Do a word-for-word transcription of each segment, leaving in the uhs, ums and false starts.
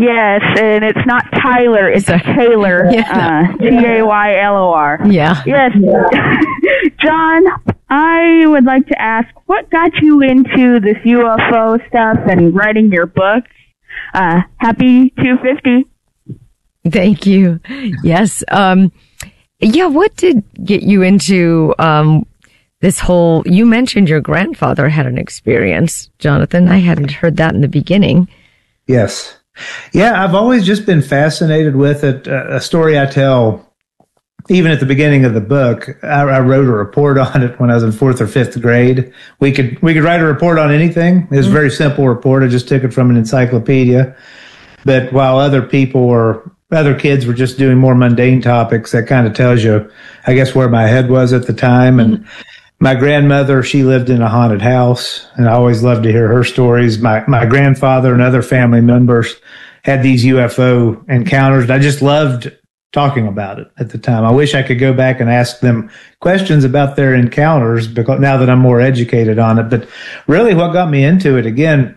Yes, and it's not Tyler, it's Sorry. Taylor, Yeah. uh, T A Y L O R. Yeah. Yes. John, I would like to ask, what got you into this U F O stuff and writing your book? Uh, happy two fifty. Thank you. Yes. Um, yeah, what did get you into um, this whole, you mentioned your grandfather had an experience, Jonathan. I hadn't heard that in the beginning. Yes. Yeah, I've always just been fascinated with it. Uh, a story I tell, even at the beginning of the book, I, I wrote a report on it when I was in fourth or fifth grade. We could we could write a report on anything. It was a very simple report. I just took it from an encyclopedia. But while other people were, other kids were just doing more mundane topics, that kind of tells you, I guess, where my head was at the time. And mm-hmm. my grandmother, she lived in a haunted house, and I always loved to hear her stories. My my grandfather and other family members had these U F O encounters. I just loved talking about it at the time. I wish I could go back and ask them questions about their encounters, because now that I'm more educated on it. But really what got me into it again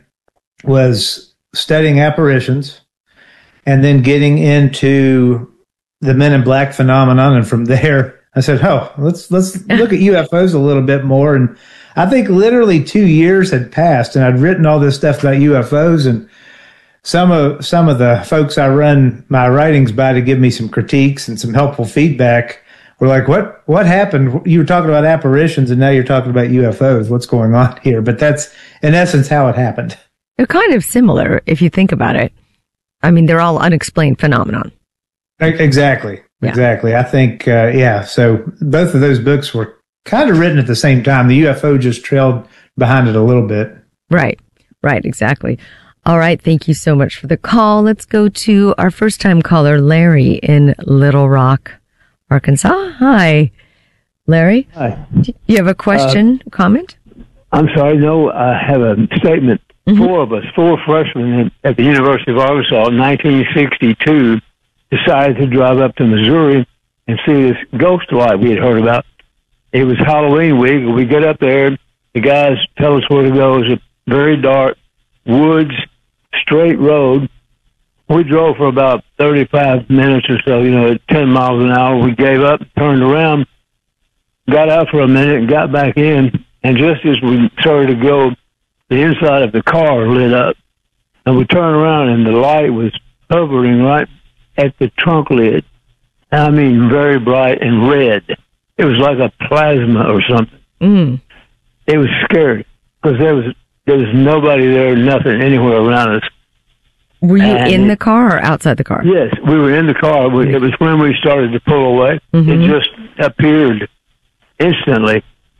was studying apparitions and then getting into the Men in Black phenomenon. And from there, I said, oh, let's let's look at U F Os a little bit more. And I think literally two years had passed, and I'd written all this stuff about U F Os, and some of some of the folks I run my writings by to give me some critiques and some helpful feedback were like, what what happened? You were talking about apparitions, and now you're talking about U F Os. What's going on here? But that's, in essence, how it happened. They're kind of similar if you think about it. I mean, they're all unexplained phenomenon. Exactly. Yeah. Exactly. I think, uh, yeah. So both of those books were kind of written at the same time. The U F O just trailed behind it a little bit. Right. Right. Exactly. All right. Thank you so much for the call. Let's go to our first time caller, Larry in Little Rock, Arkansas. Hi, Larry. Hi. Do you have a question, uh, comment? I'm sorry. No, I have a statement. Mm-hmm. Four of us, four freshmen at the University of Arkansas in nineteen sixty-two, decided to drive up to Missouri and see this ghost light we had heard about. It was Halloween week. We get up there. The guys tell us where to go. It's a very dark woods, straight road. We drove for about thirty-five minutes or so, you know, at ten miles an hour. We gave up, turned around, got out for a minute, and got back in. And just as we started to go, the inside of the car lit up. And we turned around, and the light was hovering right at the trunk lid. I mean, very bright and red. It was like a plasma or something. Mm. It was scary because there was there was nobody there, nothing anywhere around us. Were you and in the car or outside the car? Yes, we were in the car. It was when we started to pull away. Mm-hmm. It just appeared instantly.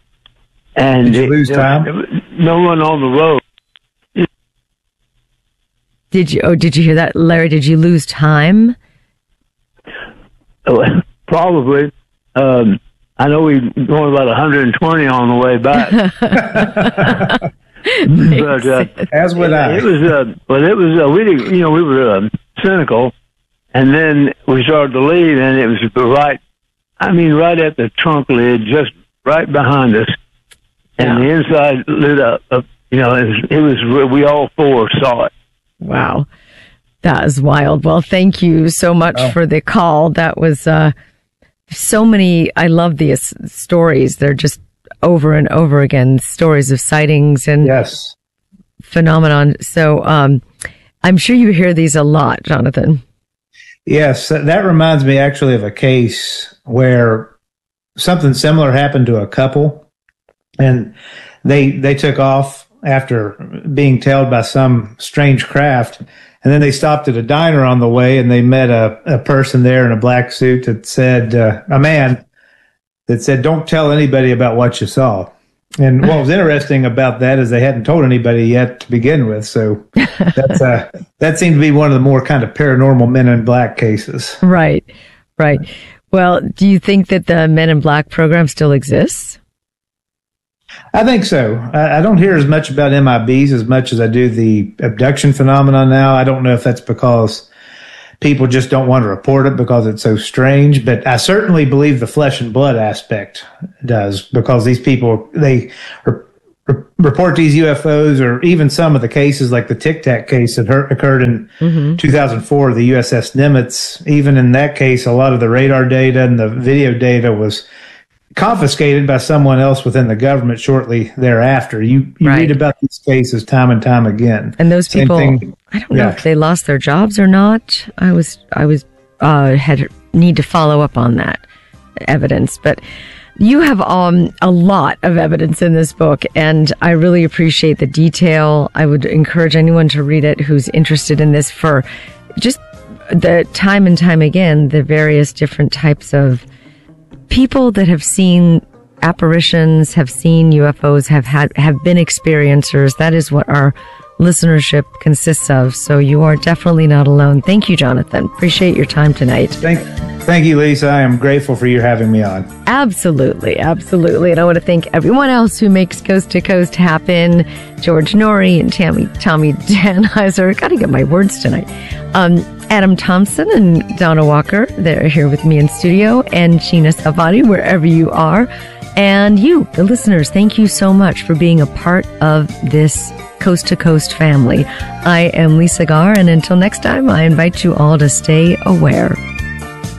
And Did you it, lose there, time? There was no one on the road. Did you? Oh, did you hear that, Larry? Did you lose time? Oh, probably. Um, I know we were going about one hundred twenty on the way back. but uh, as would I. It was, uh, but it was. Uh, we didn't, you know, we were uh, cynical, and then we started to leave, and it was right. I mean, right at the trunk lid, just right behind us, and yeah. the inside lit up. Uh, you know, it was, it was. We all four saw it. Wow. That is wild. Well, thank you so much oh. for the call. That was uh, so many. I love these stories. They're just over and over again, stories of sightings and yes. phenomenon. So um, I'm sure you hear these a lot, Jonathan. Yes, that reminds me actually of a case where something similar happened to a couple, and they they took off after being tailed by some strange craft. And then they stopped at a diner on the way, and they met a, a person there in a black suit that said, uh, a man that said, don't tell anybody about what you saw. And what was interesting about that is they hadn't told anybody yet to begin with. So that's, uh, that seemed to be one of the more kind of paranormal Men in Black cases. Right, right. Well, do you think that the Men in Black program still exists? I think so. I, I don't hear as much about M I Bs as much as I do the abduction phenomenon now. I don't know if that's because people just don't want to report it because it's so strange, but I certainly believe the flesh and blood aspect does, because these people, they are re- report these U F Os, or even some of the cases like the Tic Tac case that hurt, occurred in mm-hmm. two thousand four, the U S S Nimitz. Even in that case, a lot of the radar data and the video data was confiscated by someone else within the government shortly thereafter. You, you right. read about these cases time and time again. And those Same people, thing, I don't know yeah. if they lost their jobs or not. I was, I was, uh, had need to follow up on that evidence, but you have um, a lot of evidence in this book, and I really appreciate the detail. I would encourage anyone to read it who's interested in this, for just the time and time again, the various different types of people that have seen apparitions, have seen U F Os, have had, have been experiencers. That is what our listenership consists of. So you are definitely not alone. Thank you, Jonathan. Appreciate your time tonight. Thank, thank you, Lisa. I am grateful for you having me on. Absolutely. Absolutely. And I want to thank everyone else who makes Coast to Coast happen. George Norrie and Tammy, Tommy Danheiser. Got to get my words tonight. Um, Adam Thompson and Donna Walker, they're here with me in studio, and Sheena Savati, wherever you are. And you, the listeners, thank you so much for being a part of this Coast to Coast family. I am Lisa Garr, and until next time, I invite you all to stay aware.